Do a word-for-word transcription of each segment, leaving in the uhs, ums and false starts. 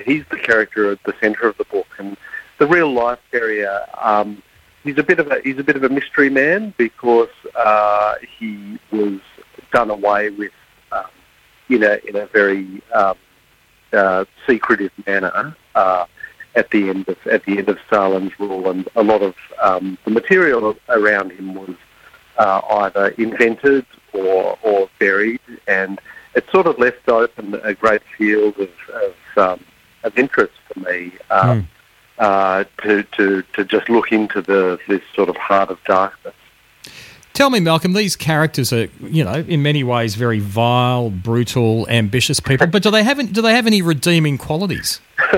He's the character at the centre of the book, and the real life area. Um, he's a bit of a he's a bit of a mystery man because uh, he was done away with um, in a in a very um, uh, secretive manner uh, at the end of at the end of Stalin's rule, and a lot of um, the material around him was uh, either invented or or buried, and it sort of left open a great field of of, um, of interest for me uh, mm. uh, to to to just look into the this sort of heart of darkness. Tell me, Malcolm, these characters are, you know, in many ways very vile, brutal, ambitious people, but do they have any, do they have any redeeming qualities?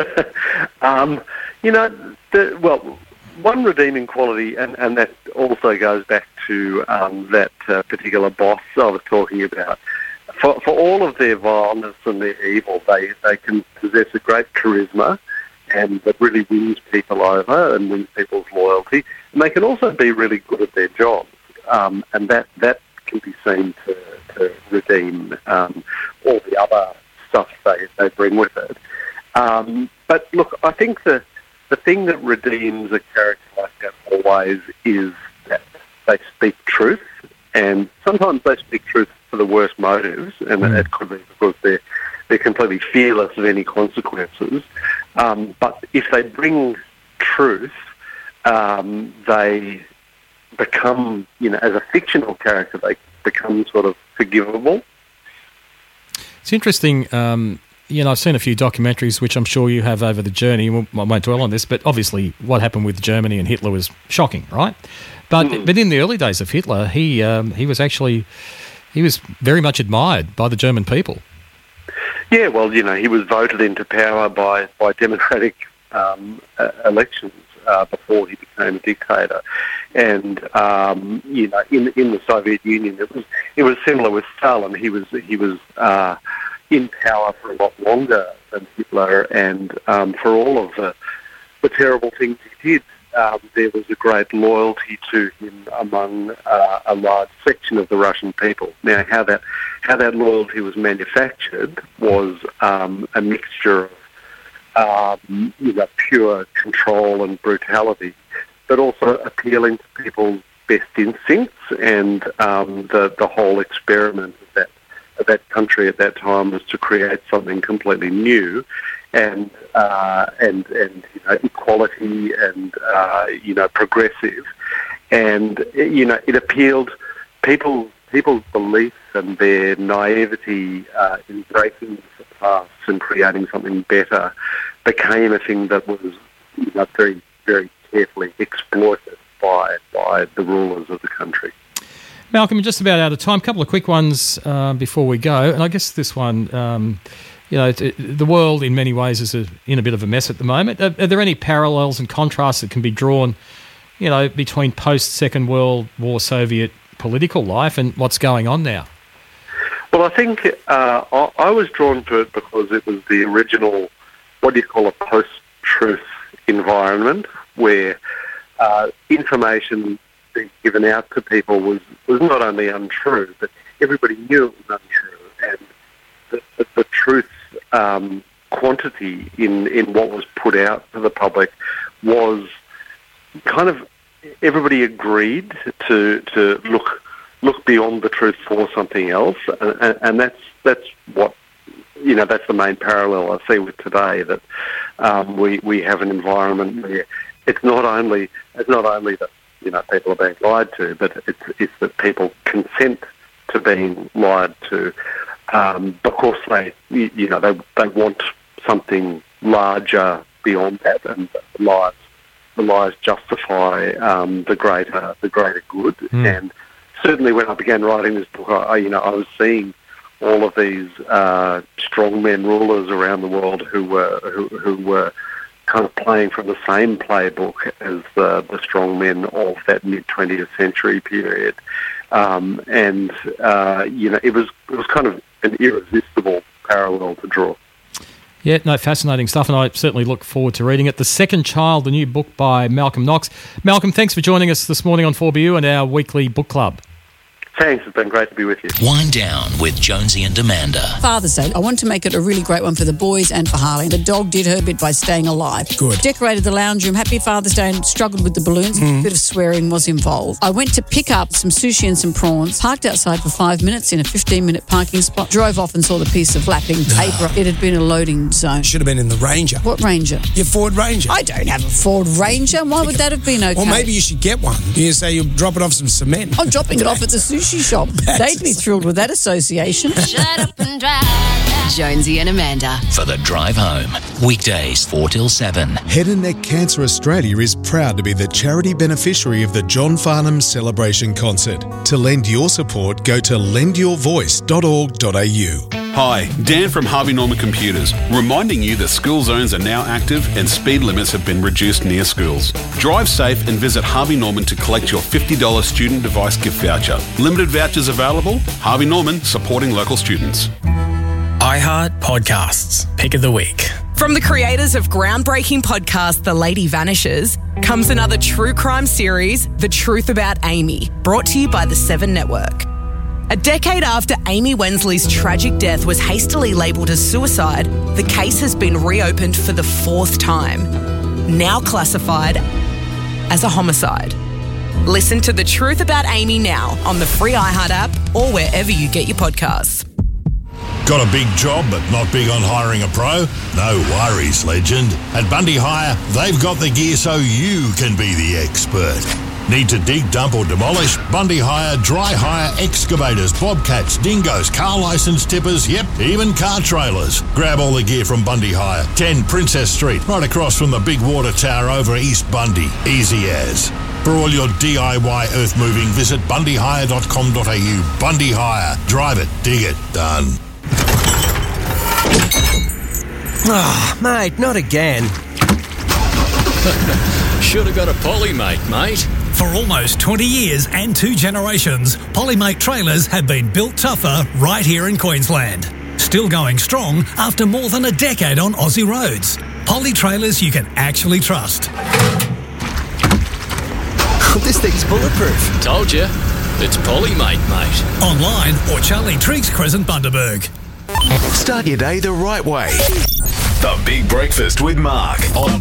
um, you know, the, well, one redeeming quality, and, and that also goes back to um, that uh, particular boss I was talking about. For, for all of their vileness and their evil, they, they can possess a great charisma, and that really wins people over and wins people's loyalty. And they can also be really good at their jobs, um, and that, that can be seen to, to redeem um, all the other stuff they, they bring with it. Um, but look, I think the, the thing that redeems a character like that always is that they speak truth, and sometimes they speak truth for the worst motives, and mm. it could be because they're, they're completely fearless of any consequences. Um, but if they bring truth, um, they become, you know, as a fictional character, they become sort of forgivable. It's interesting. Um, you know, I've seen a few documentaries, which I'm sure you have over the journey. I won't dwell on this, but obviously what happened with Germany and Hitler was shocking, right? But mm. but in the early days of Hitler, he um, he was actually he was very much admired by the German people. Yeah, well, you know, he was voted into power by by democratic um, uh, elections uh, before he became a dictator, and um, you know, in in the Soviet Union, it was it was similar with Stalin. He was he was uh, in power for a lot longer than Hitler, and um, for all of the the terrible things he did, um, there was a great loyalty to him among uh, a large section of the Russian people. Now, how that how that loyalty was manufactured was um, a mixture of um, you know, pure control and brutality, but also appealing to people's best instincts, and um, the the whole experiment of that of that country at that time was to create something completely new, and uh, and and you know, equality and uh, you know, progressive, and you know, it appealed people people's beliefs and their naivety uh, in breaking the past and creating something better became a thing that was, you know, very very carefully exploited by by the rulers of the country. Malcolm, we're just about out of time. A couple of quick ones uh, before we go, and I guess this one, um, you know, it, the world in many ways is a, in a bit of a mess at the moment. Are, are there any parallels and contrasts that can be drawn, you know, between post-Second World War Soviet political life and what's going on now? Well, I think uh, I, I was drawn to it because it was the original, what do you call a post-truth environment, where uh, information being given out to people was, was not only untrue, but everybody knew it was untrue, and the, the, the truth um, quantity in, in what was put out to the public was kind of, everybody agreed to to look look beyond the truth for something else, and, and, and that's that's what, you know, that's the main parallel I see with today, that um, we we have an environment where it's not only it's not only that, you know, people are being lied to, but it's it's that people consent to being lied to um, because they, you know, they they want something larger beyond that, and the lies the lies justify um, the greater the greater good. Mm. And certainly, when I began writing this book, I, you know, I was seeing all of these uh, strongmen rulers around the world who were who, who were kind of playing from the same playbook as the, the strongmen of that mid twentieth century period, um, and uh, you know, it was it was kind of an irresistible parallel to draw. Yeah, no, fascinating stuff, and I certainly look forward to reading it. The Second Child, the new book by Malcolm Knox. Malcolm, thanks for joining us this morning on four B U and our weekly book club. Thanks, it's been great to be with you. Wind Down with Jonesy and Amanda. Father's Day. I wanted to make it a really great one for the boys and for Harley. The dog did her bit by staying alive. Good. Decorated the lounge room. Happy Father's Day and struggled with the balloons. Mm. A bit of swearing was involved. I went to pick up some sushi and some prawns, parked outside for five minutes in a fifteen-minute parking spot, drove off and saw the piece of flapping paper. It had been a loading zone. Should have been in the Ranger. What Ranger? Your Ford Ranger. I don't have a Ford Ranger. Why would that have been okay? Or maybe you should get one. You say you're dropping off some cement. I'm dropping it off at the sushi shop. They'd be thrilled with that association. Shut up and drive. Jonesy and Amanda. For the drive home. Weekdays four till seven. Head and Neck Cancer Australia is proud to be the charity beneficiary of the John Farnham Celebration Concert. To lend your support, go to lend your voice dot org dot a u. Hi, Dan from Harvey Norman Computers, reminding you that school zones are now active and speed limits have been reduced near schools. Drive safe and visit Harvey Norman to collect your fifty dollars student device gift voucher. Limited vouchers available. Harvey Norman, supporting local students. iHeart Podcasts, Pick of the Week. From the creators of groundbreaking podcast The Lady Vanishes comes another true crime series, The Truth About Amy, brought to you by the Seven Network. A decade after Amy Wensley's tragic death was hastily labelled as suicide, the case has been reopened for the fourth time, now classified as a homicide. Listen to The Truth About Amy now on the free iHeart app or wherever you get your podcasts. Got a big job but not big on hiring a pro? No worries, legend. At Bundy Hire, they've got the gear so you can be the expert. Need to dig, dump or demolish? Bundy Hire, dry hire, excavators, bobcats, dingoes, car licence tippers, yep, even car trailers. Grab all the gear from Bundy Hire. ten Princess Street, right across from the big water tower over East Bundy. Easy as. For all your D I Y earth moving, visit bundy hire dot com dot a u. Bundy Hire. Drive it, dig it, done. Oh, mate, not again. Should have got a Polymate, mate. For almost twenty years and two generations, Polymate trailers have been built tougher right here in Queensland. Still going strong after more than a decade on Aussie roads. Poly trailers you can actually trust. This thing's bulletproof. Told you. It's Polymate, mate. Online or Charlie Triggs Crescent, Bundaberg. Start your day the right way. The Big Breakfast with Mark on